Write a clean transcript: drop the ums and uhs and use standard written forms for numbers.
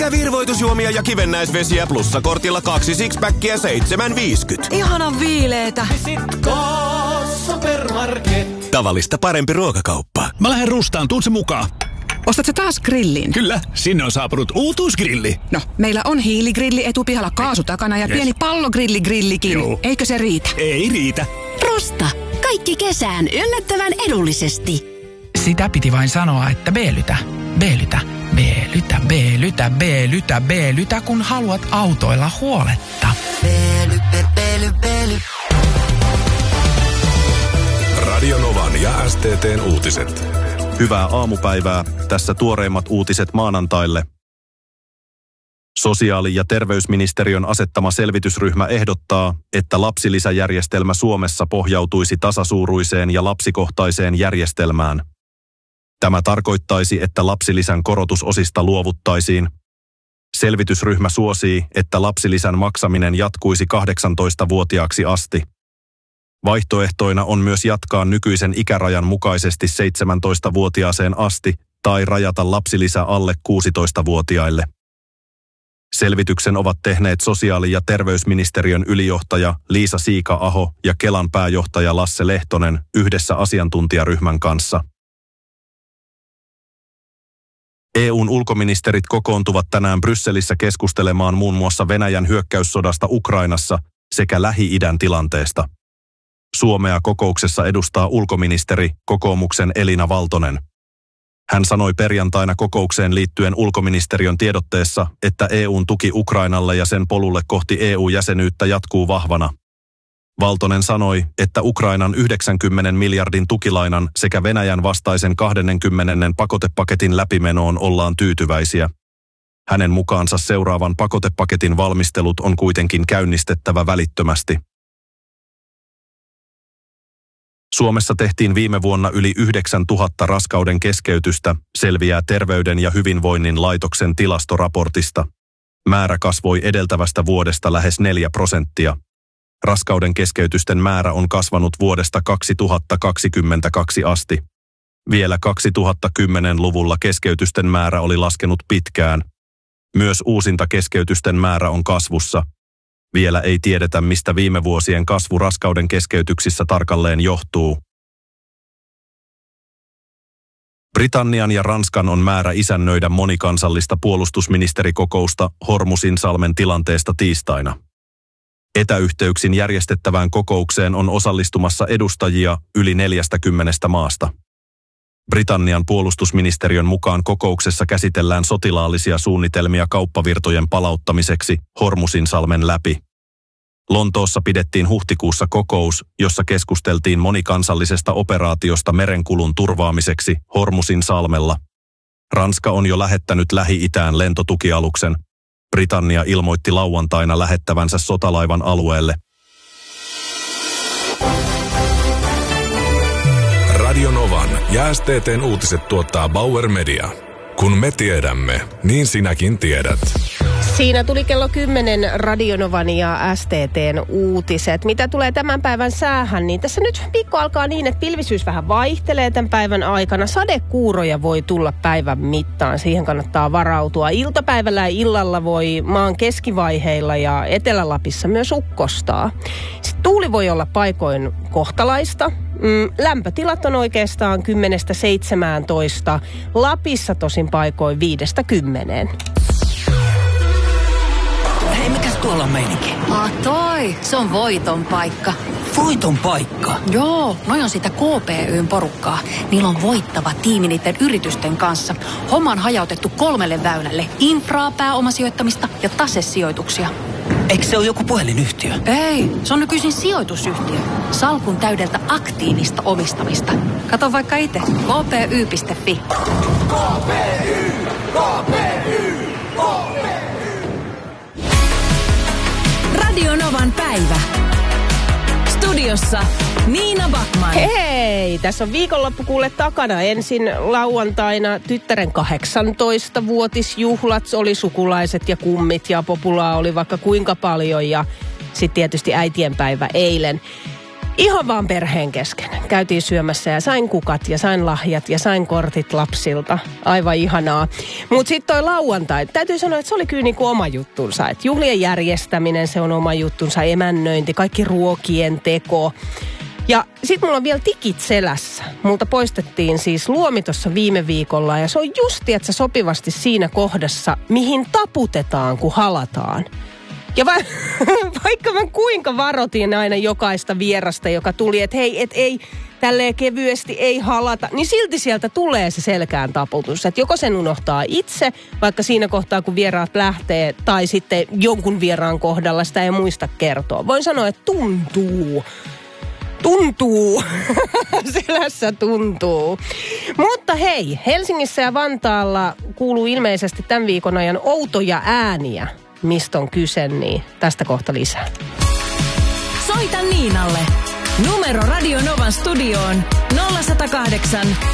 Virvoitusjuomia ja kivennäisvesiä plussakortilla 2 sixpackia 7,50. Ihanan viileetä. Supermarket. Tavallista parempi ruokakauppa. Mä lähden Rustaan, tuut se mukaan. Ostatko taas grillin? Kyllä, sinne on saapunut uutuusgrilli. No, meillä on hiiligrilli etupihalla kaasu takana ja pieni pallogrilligrillikin. Joo. Eikö se riitä? Ei riitä. Rusta. Kaikki kesään yllättävän edullisesti. Sitä piti vain sanoa, että B-lytä, B-lytä, B-lytä, B-lytä, B-lytä, B-lytä, kun haluat autoilla huoletta. Radio Novan ja STT:n uutiset. Hyvää aamupäivää. Tässä tuoreimmat uutiset maanantaille. Sosiaali- ja terveysministeriön asettama selvitysryhmä ehdottaa, että lapsilisäjärjestelmä Suomessa pohjautuisi tasasuuruiseen ja lapsikohtaiseen järjestelmään. Tämä tarkoittaisi, että lapsilisän korotusosista luovuttaisiin. Selvitysryhmä suosii, että lapsilisän maksaminen jatkuisi 18-vuotiaaksi asti. Vaihtoehtoina on myös jatkaa nykyisen ikärajan mukaisesti 17-vuotiaaseen asti tai rajata lapsilisä alle 16-vuotiaille. Selvityksen ovat tehneet sosiaali- ja terveysministeriön ylijohtaja Liisa Siika-Aho ja Kelan pääjohtaja Lasse Lehtonen yhdessä asiantuntijaryhmän kanssa. EU:n ulkoministerit kokoontuvat tänään Brysselissä keskustelemaan muun muassa Venäjän hyökkäyssodasta Ukrainassa sekä Lähi-idän tilanteesta. Suomea kokouksessa edustaa ulkoministeri, kokoomuksen Elina Valtonen. Hän sanoi perjantaina kokoukseen liittyen ulkoministeriön tiedotteessa, että EU:n tuki Ukrainalle ja sen polulle kohti EU-jäsenyyttä jatkuu vahvana. Valtonen sanoi, että Ukrainan 90 miljardin tukilainan sekä Venäjän vastaisen 20 pakotepaketin läpimenoon ollaan tyytyväisiä. Hänen mukaansa seuraavan pakotepaketin valmistelut on kuitenkin käynnistettävä välittömästi. Suomessa tehtiin viime vuonna yli 9000 raskauden keskeytystä, selviää Terveyden ja hyvinvoinnin laitoksen tilastoraportista. Määrä kasvoi edeltävästä vuodesta lähes 4%. Raskauden keskeytysten määrä on kasvanut vuodesta 2022 asti. Vielä 2010-luvulla keskeytysten määrä oli laskenut pitkään. Myös uusinta keskeytysten määrä on kasvussa. Vielä ei tiedetä, mistä viime vuosien kasvu raskauden keskeytyksissä tarkalleen johtuu. Britannian ja Ranskan on määrä isännöidä monikansallista puolustusministerikokousta Hormuzinsalmen tilanteesta tiistaina. Etäyhteyksin järjestettävään kokoukseen on osallistumassa edustajia yli 40 maasta. Britannian puolustusministeriön mukaan kokouksessa käsitellään sotilaallisia suunnitelmia kauppavirtojen palauttamiseksi Hormuzinsalmen läpi. Lontoossa pidettiin huhtikuussa kokous, jossa keskusteltiin monikansallisesta operaatiosta merenkulun turvaamiseksi Hormuzinsalmella. Ranska on jo lähettänyt Lähi-itään lentotukialuksen. Britannia ilmoitti lauantaina lähettävänsä sotalaivan alueelle. Radio Novan ja STT:n uutiset tuottaa Bauer Media. Kun me tiedämme, niin sinäkin tiedät. Siinä tuli kello 10 Radio Novan ja STT:n uutiset. Mitä tulee tämän päivän säähän, niin tässä nyt viikko alkaa niin, että pilvisyys vähän vaihtelee tämän päivän aikana. Sadekuuroja voi tulla päivän mittaan, siihen kannattaa varautua. Iltapäivällä ja illalla voi maan keskivaiheilla ja Etelä-Lapissa myös ukkostaa. Sitten tuuli voi olla paikoin kohtalaista. Lämpötilat on oikeastaan 10–17. Lapissa tosin paikoin 5–10. Hei, mikäs tuolla on meininki? Toi, se on voiton paikka. Voiton paikka? Joo, noi on sitä KPY:n porukkaa. Niillä on voittava tiimi niiden yritysten kanssa. Homma on hajautettu 3 väylälle. Infraa, pääomasijoittamista ja tasesijoituksia. Eikö se ole joku puhelinyhtiö? Ei, se on nykyisin sijoitusyhtiö. Salkun täydeltä aktiivista omistamista. Kato vaikka itse. kpy.fi. KPY! KPY! KPY! Radio Novan päivä. Studiossa Niina Backman. Hei, tässä on viikonloppu kuule takana. Ensin lauantaina tyttären 18-vuotisjuhlat. Oli sukulaiset ja kummit ja populaa oli vaikka kuinka paljon. Ja sitten tietysti äitienpäivä eilen. Ihan vaan perheen kesken. Käytiin syömässä ja sain kukat ja sain lahjat ja sain kortit lapsilta. Aivan ihanaa. Mutta sitten toi lauantai, täytyy sanoa, että se oli kyllä niinku oma juttunsa. Et juhlien järjestäminen, se on oma juttunsa, emännöinti, kaikki ruokien teko. Ja sit mulla on vielä tikit selässä. Multa poistettiin siis luomi tuossa viime viikolla ja se on justi, että sopivasti siinä kohdassa, mihin taputetaan, kun halataan. Ja vaikka mä kuinka varoitin aina jokaista vierasta, joka tuli, että hei, et ei tälleen kevyesti ei halata, niin silti sieltä tulee se selkään taputus. Että joko sen unohtaa itse, vaikka siinä kohtaa kun vieraat lähtee, tai sitten jonkun vieraan kohdalla sitä ei muista kertoa. Voin sanoa, että tuntuu. Selässä tuntuu. Mutta hei, Helsingissä ja Vantaalla kuuluu ilmeisesti tämän viikon ajan outoja ääniä. Mistä on kyse, niin tästä kohta lisää. Soita Niinalle. Numero Radio Novan studioon 0108